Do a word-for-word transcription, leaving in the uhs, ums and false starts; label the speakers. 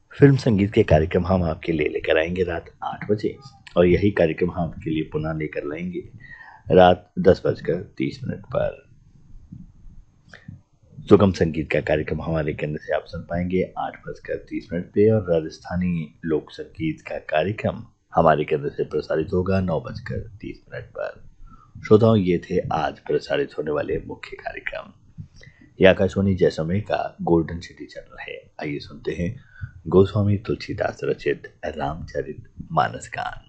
Speaker 1: Film संगीत के कार्यक्रम हम आपके लिए लेकर आएंगे रात आठ बजे, और यही कार्यक्रम हम आपके लिए पुनः लेकर लाएंगे रात दस बजकर तीस मिनट पर। सुगम संगीत का कार्यक्रम हमारे केंद्र से आप सुन पाएंगे आठ बजकर तीस मिनट पे, और राजस्थानी लोक संगीत का कार्यक्रम हमारे केंद्र से प्रसारित होगा नौ बजकर तीस मिनट पर। श्रोताओं, ये थे आज प्रसारित होने वाले मुख्य कार्यक्रम। यह आकाशवाणी जैसलमेर का गोल्डन सिटी चैनल है। आइए सुनते हैं गोस्वामी तुलसीदास रचित रामचरित मानस गान।